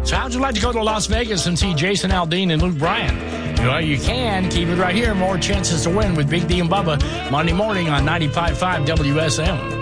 So how'd you like to go to Las Vegas and see Jason Aldean and Luke Bryan? Well, you can. Keep it right here. More chances to win with Big D and Bubba Monday morning on 95.5 WSM.